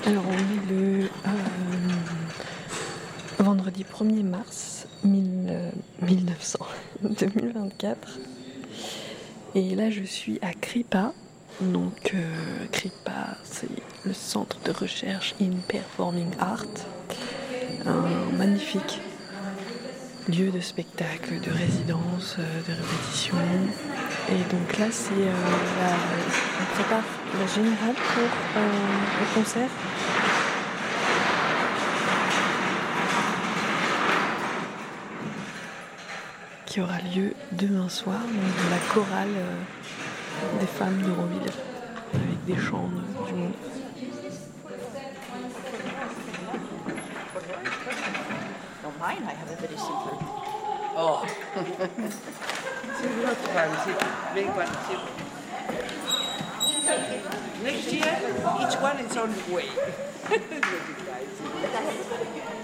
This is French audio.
Alors on est le vendredi 1er mars 2024 et là je suis à Kripa. Donc Kripa, c'est le centre de recherche in performing art, un magnifique lieu de spectacle, de résidence, de répétition. Et donc là c'est on prépare la générale pour le concert. Qui aura lieu demain soir, donc de la chorale des femmes d'Euroville, avec des chants du monde. Mine, I have a very simple. Oh, it's not fancy, very fancy. Next year, each one is on way.